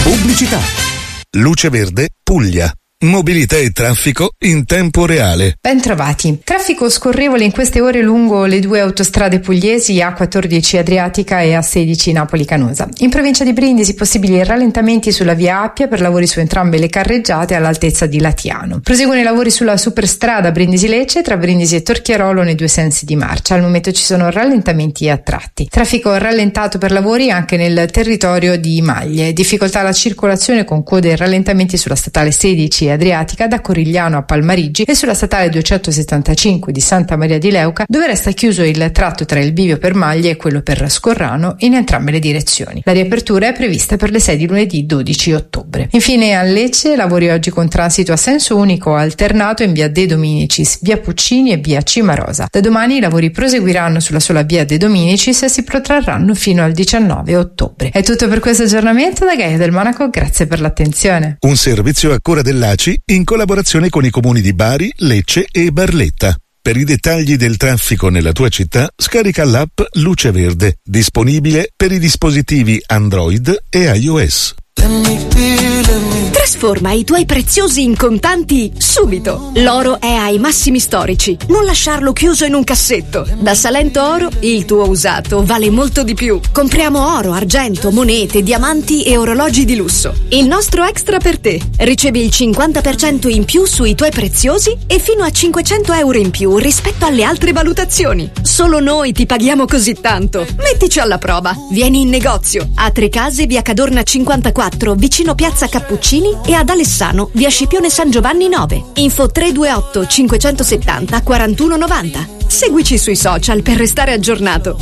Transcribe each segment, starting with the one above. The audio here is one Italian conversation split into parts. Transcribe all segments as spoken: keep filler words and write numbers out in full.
Pubblicità. Luce Verde, Puglia. Mobilità e traffico in tempo reale. Ben trovati. Traffico scorrevole in queste ore lungo le due autostrade pugliesi A quattordici Adriatica e A sedici Napoli Canosa. In provincia di Brindisi possibili rallentamenti sulla via Appia per lavori su entrambe le carreggiate all'altezza di Latiano. Proseguono i lavori sulla superstrada Brindisi-Lecce tra Brindisi e Torchiarolo nei due sensi di marcia. Al momento ci sono rallentamenti a tratti. Traffico rallentato per lavori anche nel territorio di Maglie. Difficoltà alla circolazione con code e rallentamenti sulla statale sedici Adriatica da Corigliano a Palmarigi e sulla statale duecentosettantacinque di Santa Maria di Leuca, dove resta chiuso il tratto tra il bivio per Maglie e quello per Scorrano in entrambe le direzioni. La riapertura è prevista per le sei di lunedì dodici ottobre. Infine a Lecce, lavori oggi con transito a senso unico alternato in via De Dominicis, via Puccini e via Cimarosa. Da domani i lavori proseguiranno sulla sola via De Dominicis e si protrarranno fino al diciannove ottobre. È tutto per questo aggiornamento da Gaia del Monaco, grazie per l'attenzione. Un servizio a cura dell'A C I in collaborazione con i comuni di Bari, Lecce e Barletta. Per i dettagli del traffico nella tua città, scarica l'app Luce Verde, disponibile per i dispositivi Android e iOS. Trasforma i tuoi preziosi in contanti subito. L'oro è ai massimi storici. Non lasciarlo chiuso in un cassetto. Da Salento Oro il tuo usato vale molto di più. Compriamo oro, argento, monete, diamanti e orologi di lusso. Il nostro extra per te. Ricevi il cinquanta per cento in più sui tuoi preziosi e fino a cinquecento euro in più rispetto alle altre valutazioni. Solo noi ti paghiamo così tanto. Mettici alla prova. Vieni in negozio a Trecase, via Cadorna cinquantaquattro, vicino Piazza Cappuccini, e ad Alessano, via Scipione San Giovanni nove. Info tre due otto cinquecentosettanta quarantuno novanta. Seguici sui social per restare aggiornato.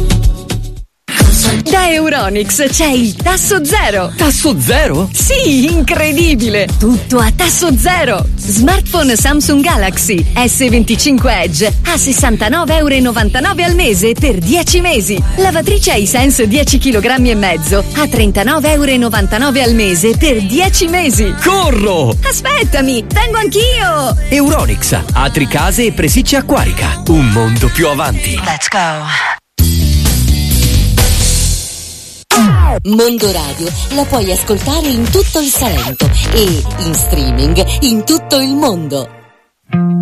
Da Euronics c'è il tasso zero. Tasso zero? Sì, incredibile! Tutto a tasso zero. Smartphone Samsung Galaxy S venticinque Edge a sessantanove virgola novantanove euro al mese per dieci mesi. Lavatrice Hisense dieci chilogrammi e mezzo a trentanove virgola novantanove euro al mese per dieci mesi. Corro! Aspettami, vengo anch'io! Euronics, Atri Case e Presicci Acquarica. Un mondo più avanti. Let's go! Mondo Radio la puoi ascoltare in tutto il Salento e in streaming in tutto il mondo.